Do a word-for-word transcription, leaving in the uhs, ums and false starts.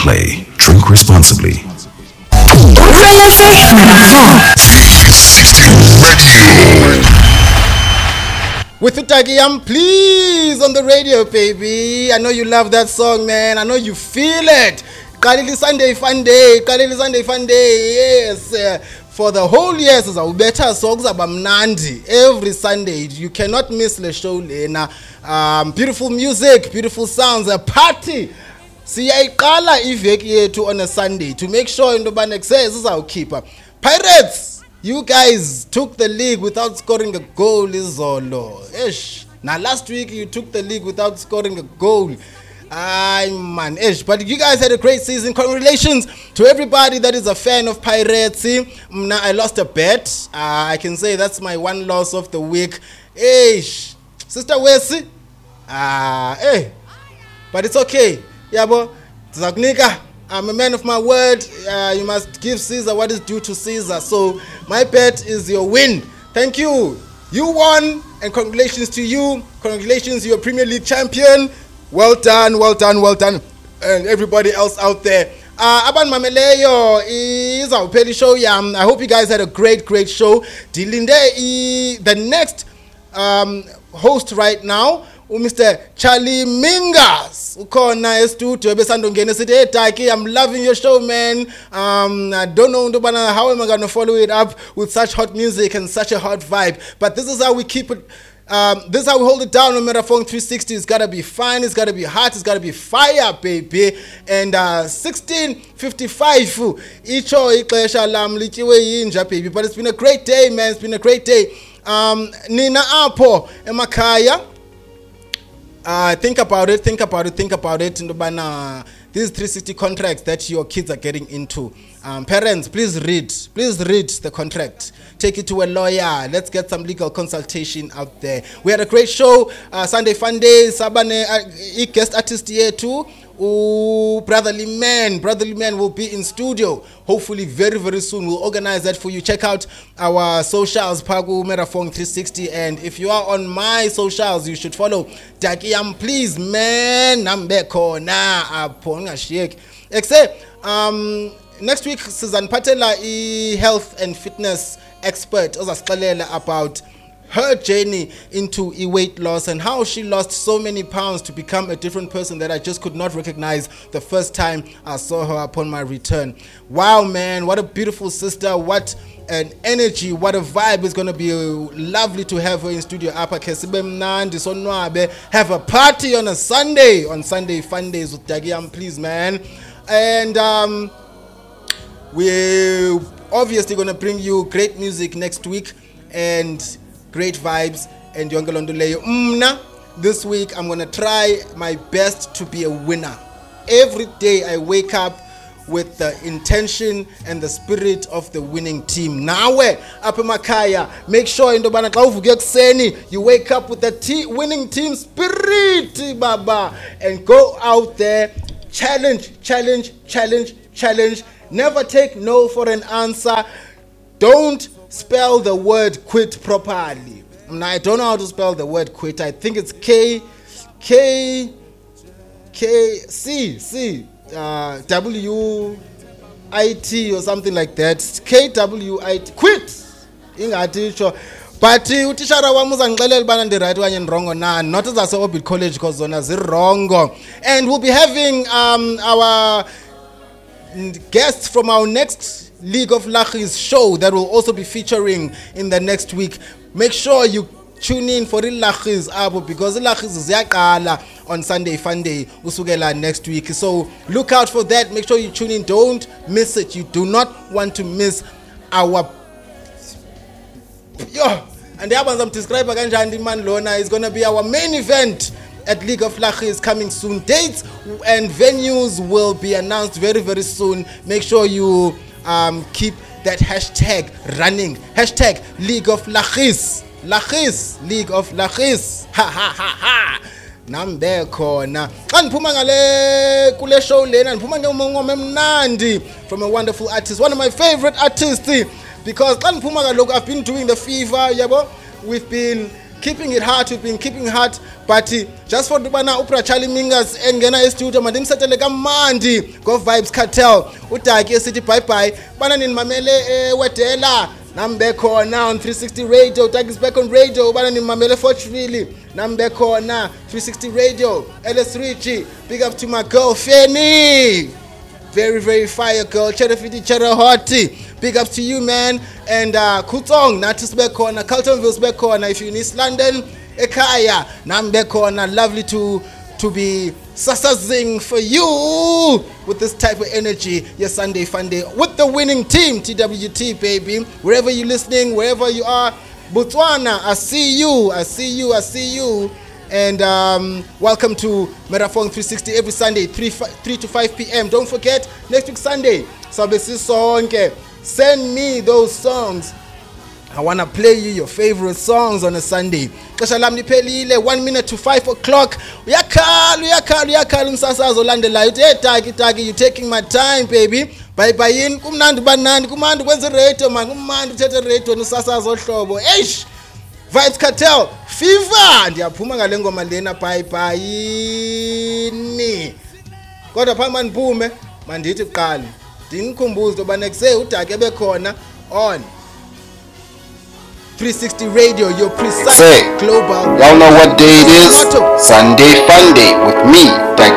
play. Drink responsibly. With Utagi, I'm pleased on the radio, baby. I know you love that song, man. I know you feel it. Kalili Sunday Fun Day. Kalili Sunday Fun Day. Yes. Uh, for the whole year, so better songs about Mnandi. Every Sunday, you cannot miss the show, Lena. Um, beautiful music, beautiful sounds, a party. Siyayiqala iveki yethu on a Sunday to make sure into banexes is our keeper. Pirates, you guys took the league without scoring a goal, Izolo. Ish. Now last week you took the league without scoring a goal. Ay man, ish. But you guys had a great season. Congratulations to everybody that is a fan of Pirates. Now I lost a bet. Uh, I can say that's my one loss of the week. Ish. Sister Wesi. Ah, uh, hey. But it's okay. Yabo, Zagnika, I'm a man of my word. Uh, you must give Caesar what is due to Caesar. So my bet is your win. Thank you. You won, and congratulations to you. Congratulations, you're Premier League champion. Well done, well done, well done. And everybody else out there. Uh, Aban Mameleyo is our Peli show. Yam. I hope you guys had a great, great show. Dilinde, the next um, host right now, Mister Charlie Mingas, ukona estudio besandongena sithi hey Taki, I'm loving your show, man. Um, I don't know how am I going to follow it up with such hot music and such a hot vibe, but this is how we keep it. Um, this is how we hold it down on Metaphone three sixty. It's gotta be fun, it's gotta be hot, it's gotta be fire, baby. And uh, sixteen fifty-five, icho ixesha lam lityiwe yinja, baby. But it's been a great day, man. It's been a great day. Um, Nina Apo Emakaya. Uh, think about it, think about it, think about it. These three sixty contracts that your kids are getting into. Um, parents, please read. Please read the contract. Take it to a lawyer. Let's get some legal consultation out there. We had a great show. Uh, Sunday Fun Day. Sabane, uh, guest artist here too. Ooh, Brotherly Man. Brotherly Man will be in studio. Hopefully very, very soon. We'll organize that for you. Check out our socials, Pagu Metaphone three sixty. And if you are on my socials, you should follow Dakiam, please, man. Nambeko na aponga shake. Except, um, next week, Susan Patela, a health and fitness expert, about her journey into e weight loss and how she lost so many pounds to become a different person that I just could not recognize the first time I saw her upon my return. Wow, man, what a beautiful sister, what an energy, what a vibe. It's going to be lovely to have her in studio. Have a party on a Sunday, on Sunday Fun Days with Dagiam, please, man. And um, we're obviously going to bring you great music next week and great vibes and Yongelondoleyo. Mna, this week I'm gonna try my best to be a winner. Every day I wake up with the intention and the spirit of the winning team. Nawe up in Makaya, make sure in the you wake up with the te- winning team spirit, Baba, and go out there, challenge, challenge, challenge, challenge. Never take no for an answer. Don't spell the word quit properly. Now, I don't know how to spell the word quit. I think it's K, K, K, C, C, uh, W, I T or something like that. K, W, I T, quit. Ingati sure. But utishara wami uzangixelela bana ndi right kanye wrong na not as ase Orbit College because zona zi wrong. And we'll be having um our guests from our next League of Lachis show that will also be featuring in the next week. Make sure you tune in for the Lachis abo because the Lachis is yakala on Sunday Fun Day usukela next week. So look out for that. Make sure you tune in. Don't miss it. You do not want to miss our yo. And the album I'm describing man Lona is going to be our main event at League of Lachis coming soon. Dates and venues will be announced very, very soon. Make sure you um, keep that hashtag running. Hashtag League of Lachis. Lachis. League of Lachis. Ha ha ha ha. Nambe khona. Xa ndiphuma ngale kule show lena ndiphuma ngomngoma emnandi from a wonderful artist. One of my favorite artists because xa ndiphuma kaloku I've been doing the fever, yabo. We've been keeping it hot, we've been keeping hot, but uh, just for Dubana Upra Charlie Mingas engena studio madim satele kamandi go Vibes Cartel utaki city bye bye bana nini mamele eh, wedela nambe khona on three sixty radio utaki is back on radio bana nini mamele fortunately nambe khona three sixty radio L S Richie, big up to my girl Fanny, very very fire girl, cheddar fifty cheddar hotty. Big up to you, man. And uh, Kutong, Natus Bekona, Carltonville's Bekona. If you're in East London, Ekaya, Nam Bekona. Lovely to to be sasazing for you with this type of energy. Your Sunday Fun Day with the winning team, T W T, baby. Wherever you're listening, wherever you are, Botswana, I see you, I see you, I see you. And um, welcome to Metaphone three sixty every Sunday, three, three to five p.m. Don't forget, next week Sunday, Sabesi Sonke. Send me those songs. I want to play you your favorite songs on a Sunday. Kashalam nipelile one minute to five o'clock. Uyakhala, uyakhala, uyakhala umsasazo olandelayo. Hey, Tagi, Tagi, you taking my time, baby. Bye bye in. Kumnandi banandi. Kumnandi kwenza radio man. Kumnandi uthethe radio nusasazo ohlobo. Eish. Vibes Cartel. Fever. Ndiyaphuma ngale ngoma lena bye bye ni. Kodwa phambi maniphume mandithi qali. Ndinikhumbuze uba nekuse udake bekhona on three sixty radio, your precise Say, global. y'all know what day it is? Sunday Fun Day with me, Dag